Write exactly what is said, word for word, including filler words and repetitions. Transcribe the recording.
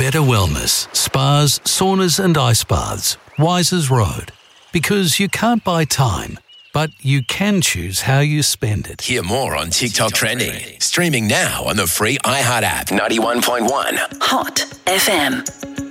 better wellness, spas, saunas and ice baths. Wisers Road. Because you can't buy time, but you can choose how you spend it. Hear more on TikTok Trending. Streaming now on the free iHeart app. ninety-one point one Hot F M.